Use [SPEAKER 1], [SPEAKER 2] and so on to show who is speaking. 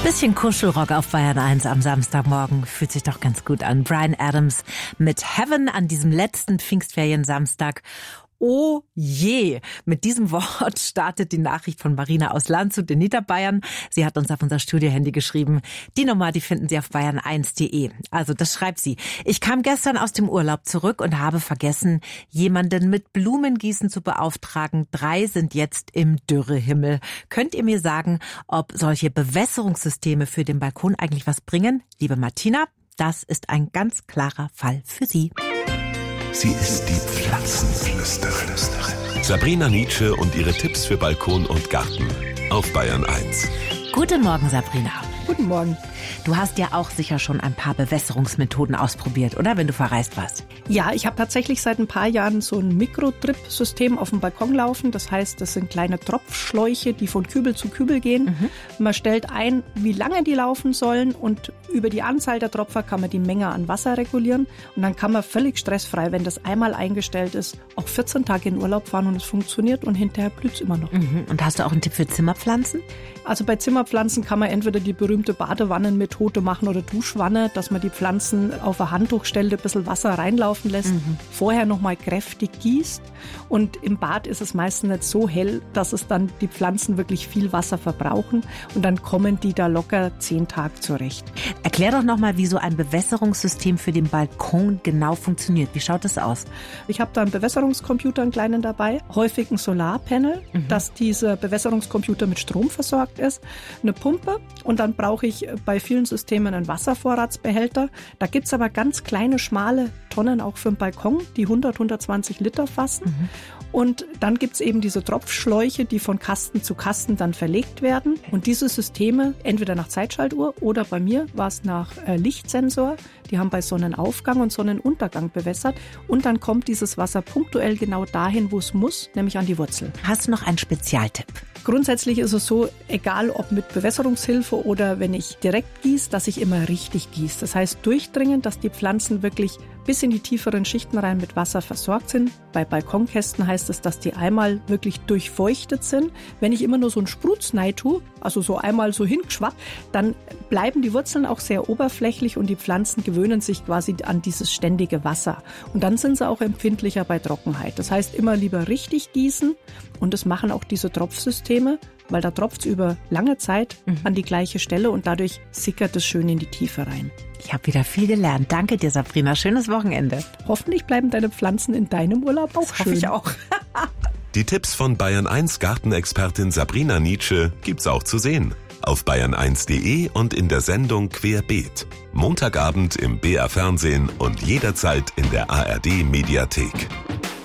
[SPEAKER 1] Bisschen Kuschelrock auf Bayern 1 am Samstagmorgen. Fühlt sich doch ganz gut an. Bryan Adams mit Heaven an diesem letzten Pfingstferien-Samstag. Oh je, mit diesem Wort startet die Nachricht von Marina aus Landshut in Niederbayern. Sie hat uns auf unser Studiohandy geschrieben. Die Nummer, die finden Sie auf bayern1.de. Also das schreibt sie. Ich kam gestern aus dem Urlaub zurück und habe vergessen, jemanden mit Blumengießen zu beauftragen. 3 sind jetzt im Dürrehimmel. Könnt ihr mir sagen, ob solche Bewässerungssysteme für den Balkon eigentlich was bringen? Liebe Martina, das ist ein ganz klarer Fall für Sie.
[SPEAKER 2] Sie ist die Pflanzenflüsterin. Sabrina Nitzsche und ihre Tipps für Balkon und Garten auf Bayern 1.
[SPEAKER 1] Guten Morgen, Sabrina.
[SPEAKER 3] Guten Morgen.
[SPEAKER 1] Du hast ja auch sicher schon ein paar Bewässerungsmethoden ausprobiert, oder? Wenn du verreist warst.
[SPEAKER 3] Ja, ich habe tatsächlich seit ein paar Jahren so ein Mikro-Drip-System auf dem Balkon laufen. Das heißt, das sind kleine Tropfschläuche, die von Kübel zu Kübel gehen. Man stellt ein, wie lange die laufen sollen, und über die Anzahl der Tropfer kann man die Menge an Wasser regulieren. Und dann kann man völlig stressfrei, wenn das einmal eingestellt ist, auch 14 Tage in Urlaub fahren und es funktioniert und hinterher blüht es immer noch.
[SPEAKER 1] Und hast du auch einen Tipp für Zimmerpflanzen?
[SPEAKER 3] Also bei Zimmerpflanzen kann man entweder die berühmte Badewannenmethode machen oder Duschwanne, dass man die Pflanzen auf ein Handtuch stellt, ein bisschen Wasser reinlaufen lässt, vorher nochmal kräftig gießt. Und im Bad ist es meistens nicht so hell, dass es dann die Pflanzen wirklich viel Wasser verbrauchen, und dann kommen die da locker 10 Tage zurecht.
[SPEAKER 1] Erklär doch nochmal, wie so ein Bewässerungssystem für den Balkon genau funktioniert. Wie schaut das aus?
[SPEAKER 3] Ich habe da einen Bewässerungscomputer, einen kleinen dabei, häufig ein Solarpanel, dass dieser Bewässerungscomputer mit Strom versorgt ist, eine Pumpe, und dann brauche ich bei vielen Systemen einen Wasservorratsbehälter. Da gibt's aber ganz kleine, schmale Tonnen auch für den Balkon, die 120 Liter fassen. Und dann gibt's eben diese Tropfschläuche, die von Kasten zu Kasten dann verlegt werden. Und diese Systeme, entweder nach Zeitschaltuhr oder bei mir war es nach Lichtsensor, die haben bei Sonnenaufgang und Sonnenuntergang bewässert. Und dann kommt dieses Wasser punktuell genau dahin, wo es muss, nämlich an die Wurzel.
[SPEAKER 1] Hast du noch einen Spezialtipp?
[SPEAKER 3] Grundsätzlich ist es so, egal ob mit Bewässerungshilfe oder wenn ich direkt gieße, dass ich immer richtig gieße. Das heißt durchdringend, dass die Pflanzen wirklich bis in die tieferen Schichten rein mit Wasser versorgt sind. Bei Balkonkästen heißt es, dass die einmal wirklich durchfeuchtet sind. Wenn ich immer nur so einen Sprutz rein tue, also so einmal so hingeschwappt, dann bleiben die Wurzeln auch sehr oberflächlich und die Pflanzen gewöhnen sich quasi an dieses ständige Wasser. Und dann sind sie auch empfindlicher bei Trockenheit. Das heißt, immer lieber richtig gießen, und das machen auch diese Tropfsysteme, weil da tropft es über lange Zeit an die gleiche Stelle und dadurch sickert es schön in die Tiefe rein.
[SPEAKER 1] Ich habe wieder viel gelernt. Danke dir, Sabrina. Schönes Wochenende.
[SPEAKER 3] Hoffentlich bleiben deine Pflanzen in deinem Urlaub auch schön.
[SPEAKER 1] Hoffe ich auch.
[SPEAKER 2] Die Tipps von Bayern 1 Gartenexpertin Sabrina Nitzsche gibt's auch zu sehen auf bayern1.de und in der Sendung Querbeet. Montagabend im BR Fernsehen und jederzeit in der ARD Mediathek.